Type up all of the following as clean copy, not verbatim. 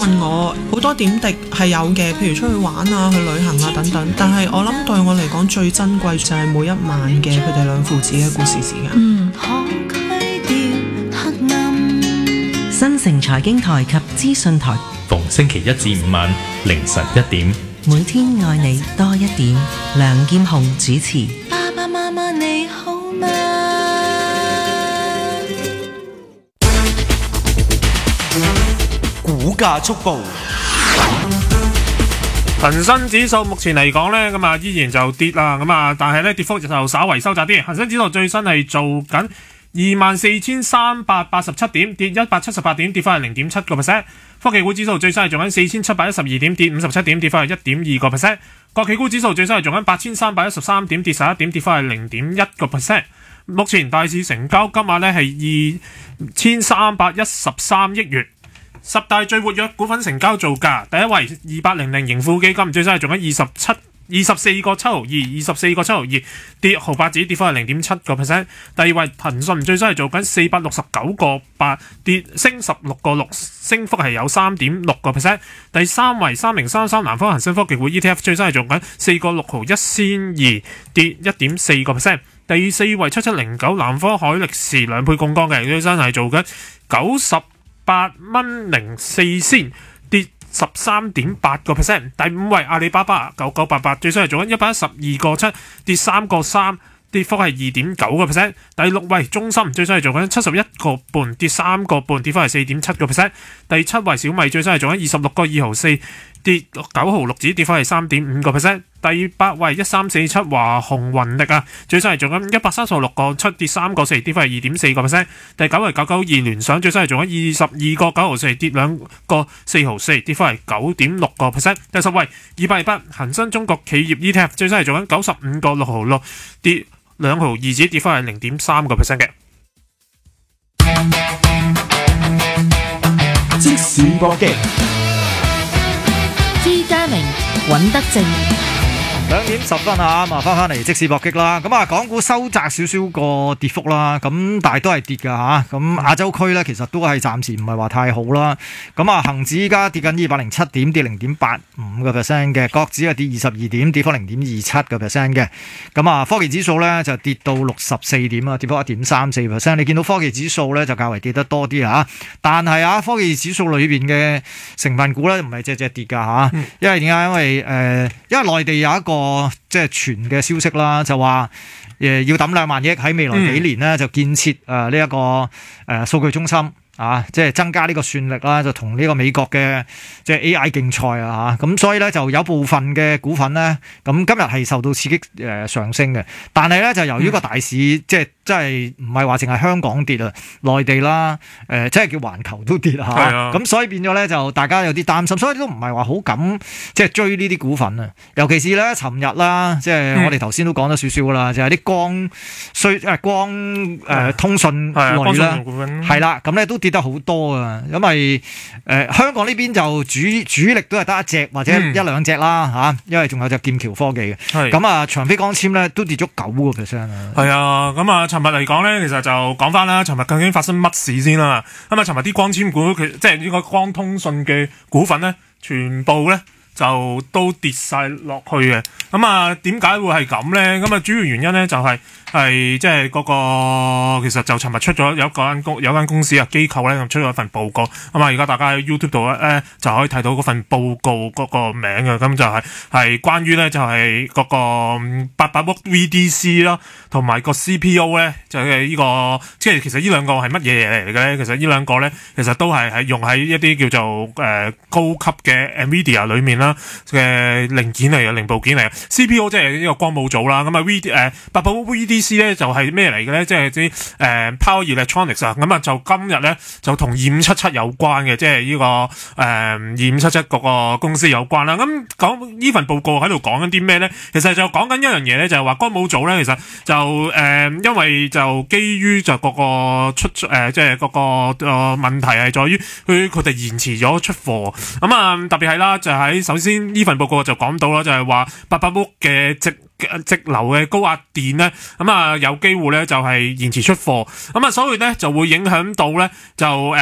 問我好多點滴係有嘅，譬如出去玩啊、去旅行啊等等。但係我諗對我嚟講最珍貴就係每一晚嘅佢哋兩父子嘅故事時間。 新城財經台及資訊台， 逢星期一至五晚凌晨1點， 每天愛你多一點。梁劍虹主持。 爸爸媽媽你好嗎？ 股價速報。 恒生指數目前嚟講呢，咁啊依然就跌啦，咁啊但係呢跌幅就稍為收窄啲。恒生指數最新係做緊24,387點，跌178點，跌翻係 0.7%。科技股指數最新係做緊4,712點，跌57點，跌翻係 1.2%。國企股指數最新係做緊8,313點，跌11點，跌翻係 0.1%。目前大市成交金額呢係2,313億元。十大最活躍股份成交造價，第一位2800盈富基金最新係做緊24個7毫2，跌毫八子，跌翻係 0.7%。第二位騰訊最新係做緊469個8，升16個6，升幅係有 3.6%。第三位3033南方恒生科技股 ETF 最新係做緊4個6毫1仙2，跌 1.4%。第四位7709南方海力士2倍槓桿嘅最新係做緊98蚊04仙，跌 13.8%。第五位阿里巴巴9988最新係做緊112個7，跌3個3，跌幅係 2.9%。第六位中芯最新係做緊71個半，跌3個半，跌幅係 4.7%。第七位小米最新係做緊26個2毫4，跌9毫6子，跌幅係 3.5%。第八位1347華虹雲力啊，最新係做緊136個7，跌3個4，跌幅係 2.4%。第九位992聯想最新係做緊22個9毫4，跌2個4毫4，跌幅係 9.6%。第十位228恒生中國企業 ETF 最新係做緊95個6毫6，跌2毫2子，跌幅係 0.3% 嘅。 即時搏擊， 朱家明、尹德正。 2點10分啊，咁啊翻嚟即時搏擊啦。咁啊，港股收窄少少個跌幅啦，咁但係都係跌㗎嚇。咁亞洲區咧，其實都係暫時唔係話太好啦。咁啊，恆指依家跌緊207點，跌 0.85% 嘅，國指係跌22點，跌幅 0.27% 嘅。咁啊，科技指數咧就跌到64點啊，跌幅 1.34%。你見到科技指數咧就較為跌得多啲嚇，但係啊，科技指數裏邊嘅成分股咧唔係隻隻跌㗎嚇。因為點解？因為內地有一個即係傳嘅消息啦，就話要抌2萬億喺未來幾年咧，就建設呢一個數據中心啊，即係增加呢個算力啦，就同呢個美國嘅即係 AI 競賽啊嚇，咁所以咧就有部分嘅股份咧，咁今日係受到刺激上升嘅，但係咧就由於個大市即係唔係話淨係香港跌啊，內地啦即係叫環球都跌嚇，咁所以變咗咧就大家有啲擔心，所以都唔係話好敢即係追呢啲股份啊，尤其是咧尋日啦，即係我哋頭先都講咗少少啦，就係啲光通訊類啦，係啦，咁咧都跌得好多啊，因為香港呢邊就主力都係得一隻或者一兩隻啦嚇，因為仲有隻劍橋科技嘅，咁啊長飛光纖咧都跌咗9%啊，係啊，咁啊尋日嚟講咧，其實就講翻啦，尋日究竟發生乜事先啦？咁啊，尋日啲光纖股，即係呢個光通訊嘅股份咧，全部咧就都跌晒落去嘅。咁啊，點解會係咁咧？咁啊，主要原因咧就係即係嗰個其實就尋日出咗有間公司啊機構咧出咗一份報告。咁啊，而家大家喺 YouTube 度咧就可以睇到嗰份報告嗰個名嘅。咁就係關於咧就係嗰個800沃 VDC 啦，同埋個 CPU 咧就係呢個即係其實呢兩個係乜嘢嚟嘅咧？其實呢兩個咧其實都係用喺一啲叫做高級嘅 NVIDIA 裏面啦嘅零件嚟嘅零部件嚟嘅。CPU 即係呢個光模組啦，咁啊800沃 VDC 咧就係咩嚟嘅咧？即係啲Power Electronics 啊，咁啊就今日咧就同2577有關嘅，即係呢個2577嗰個公司有關啦。咁講呢份報告喺度講緊啲咩咧？其實就講緊一樣嘢咧，就係話光模組咧，其實就因為就基於就嗰個即係嗰個問題係在於佢哋延遲咗出貨。咁啊特別係啦，就喺首先呢份報告就講到啦，就係話800沃嘅直流嘅高壓電咧，咁啊有機會咧就係延遲出貨，咁啊所以咧就會影響到咧就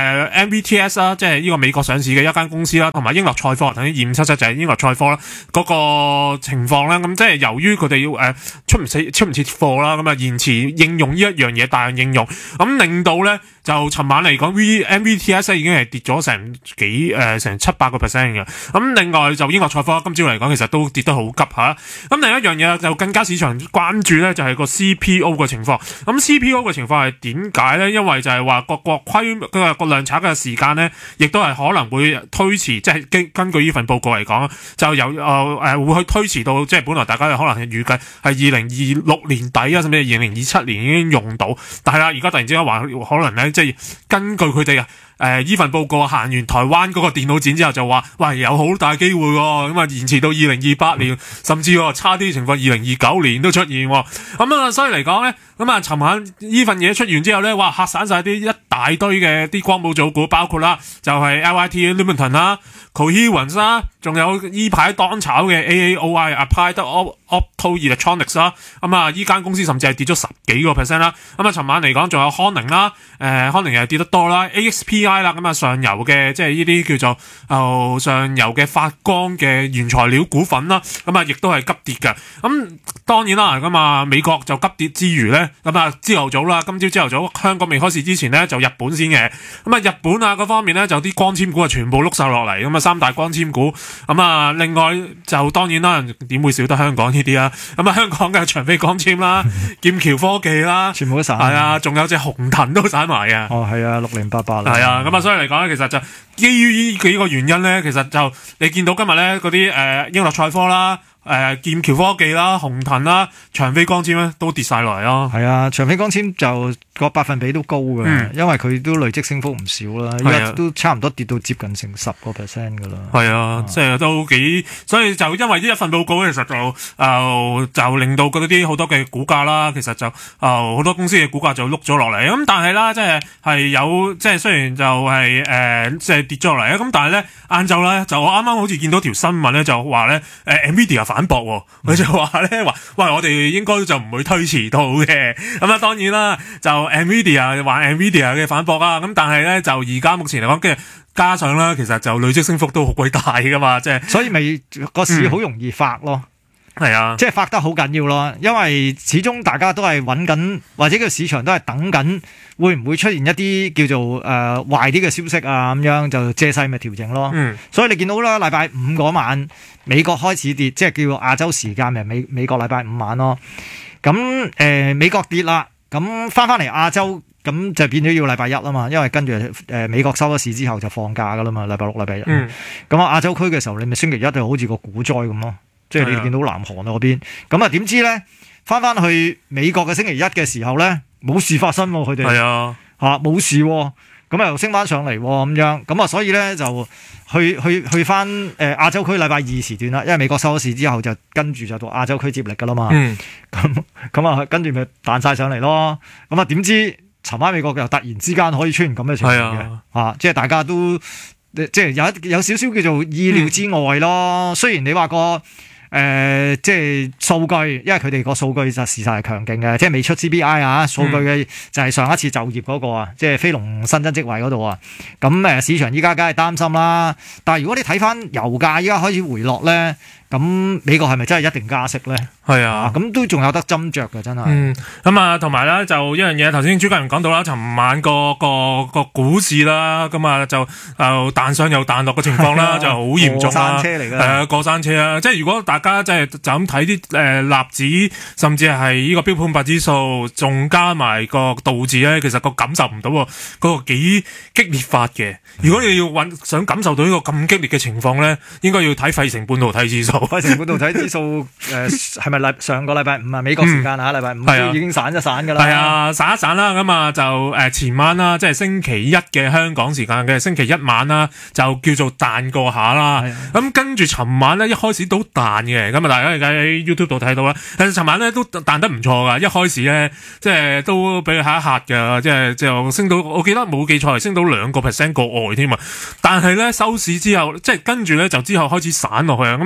MVTS 啦，即係呢個美國上市嘅一間公司啦，同埋英樂賽科，等於2577就係英樂賽科啦，嗰個情況啦，咁即係由於佢哋要出唔切貨啦，咁啊延遲應用呢一樣嘢大量應用，咁令到咧就尋晚嚟講 MVTS 已經係跌咗成700%嘅，咁另外就英樂賽科今朝嚟講其實都跌得好急嚇，咁另一樣嘢就更加市場關注咧就係個 CPO 嘅情況，咁 CPO 嘅情況係點解咧？因為就係話個量產嘅時間咧，亦都係可能會推遲，即係根據呢份報告嚟講，就有會去推遲到，即係本來大家可能係預計係2026年底啊，甚至係2027年已經用到，但係啦，而家突然之間話可能咧，即係根據佢哋呢份報告行完台灣嗰個電腦展之後就話，喂有好大機會喎，咁啊延遲到2028年，甚至差啲情況2029年都出現喎，咁啊所以嚟講咧，咁啊尋晚呢份嘢出完之後咧，哇嚇散晒啲一大堆嘅啲光寶組股，包括啦就係 LIT Lumentum 啦、Coherent 啦，仲有依排當炒嘅 AAOI Applied Optoelectronics 啦，咁啊依間公司甚至係跌咗10幾個%啦，咁啊尋晚嚟講仲有康寧啦，康寧又跌得多啦 ，AXPI 啦，咁啊上游嘅即係呢啲叫做上游嘅發光嘅原材料股份啦，咁啊亦都係急跌嘅，咁當然啦，咁啊美國就急跌之餘咧，咁啊朝頭早啦，今朝朝頭早香港未開市之前咧就日本先嘅，咁啊日本啊嗰方面咧就啲光纖股啊全部碌晒落嚟，咁啊三大光纖股，咁啊另外就當然啦，點會少得香港呢啲啊？咁啊香港嘅長飛光纖啦、劍橋科技啦， 全部都散， 係啊，仲有隻鴻騰都散埋嘅。 哦，係啊，6088啦， 係啊，咁啊，所以嚟講咧，其實就基於呢幾個原因咧，其實就你見到今日咧嗰啲英樂賽科啦。劍橋科技啦、鴻騰啦、長飛光纖咧都跌晒落嚟咯。 係啊，長飛光纖就個百分比都高嘅，因為佢都累積升幅唔少啦，依家都差唔多跌到接近成10%噶啦。 係啊，即係都幾，所以就因為呢一份報告其實就令到嗰啲好多嘅股價啦，其實就好多公司嘅股價就碌咗落嚟。咁但係啦，即係有即係雖然就係即係跌咗落嚟啊，咁但係咧晏晝咧就我啱啱好似見到條新聞咧就話咧Nvidia反駁佢就話咧話，喂我哋應該就唔會推遲到嘅。咁啊當然啦，就 Nvidia 嘅反駁啊。咁但係咧就而家目前嚟講，跟住加上啦，其實就累積升幅都好鬼大噶嘛，即係所以咪個市好容易發咯。 係啊， 即係發得好緊要咯，因為始終大家都係揾緊，或者個市場都係等緊，會唔會出現一啲叫做壞啲嘅消息啊，咁樣就借勢咪調整咯。所以你見到啦，禮拜五嗰晚美國開始跌，即係叫亞洲時間咪美國禮拜五晚咯。咁美國跌啦，咁翻嚟亞洲，咁就變咗要禮拜一啦嘛，因為跟住美國收咗市之後就放假噶啦嘛，禮拜六、禮拜日。咁亞洲區嘅時候，你咪星期一就好似個股災咁咯。即係你見到南韓嗰邊，咁啊點知咧？翻去美國嘅星期一嘅時候咧，冇事發生喎，佢哋係啊嚇冇事喎，咁啊又升翻上嚟咁樣，咁啊所以咧就去翻亞洲區禮拜二時段啦，因為美國收咗市之後就跟住就到亞洲區接力噶啦嘛，咁啊跟住咪彈晒上嚟咯，咁啊點知尋晚美國又突然之間可以出現咁嘅情況嘅，即係大家都即係有少少叫做意料之外咯，雖然你話個。即係數據，因為佢哋個數據就事實係強勁嘅，即係未出 CPI 啊，數據嘅就係上一次就業嗰個啊，即係非農新增職位嗰度啊。咁市場依家梗係擔心啦。但係如果你睇翻油價依家開始回落咧，咁美國係咪真係一定加息咧？係啊，咁都仲有得斟酌嘅，真係。 咁啊，同埋咧就一樣嘢，頭先朱家人講到啦，尋晚個股市啦，咁啊就彈上又彈落嘅情況啦，就好嚴重啦。過山車嚟㗎。過山車啊！即係如果大家即係就咁睇啲納指，甚至係呢個標普500指數，仲加埋個道指咧，其實個感受唔到嗰個幾激烈法嘅。如果你要想感受到呢個咁激烈嘅情況咧，應該要睇費城半導體指數。 費城半導體指數係咪上個禮拜五啊？美國時間禮拜五都已經散一散㗎啦。係啊， 散一散啦。咁啊就前晚啦，即係星期一嘅香港時間嘅星期一晚啦，就叫做彈過下啦。咁跟住尋晚咧一開始都彈嘅，咁啊大家而家喺 YouTube 度睇到啦。但係尋晚咧都彈得唔錯㗎，一開始咧即係都俾佢嚇一嚇㗎，即係就升到我記得冇記錯係升到2% 個外添啊。但係咧收市之後，即係跟住咧就之後開始散落去啊。咁啊散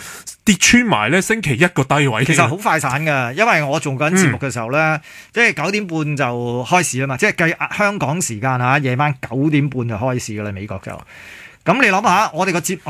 跌穿埋咧星期一個低位。 其實好快散㗎，因為我做緊節目嘅時候咧，即係9點半就開市啊嘛，即係計香港時間夜晚9點半就開市㗎啦，美國就。咁你諗下，我哋個節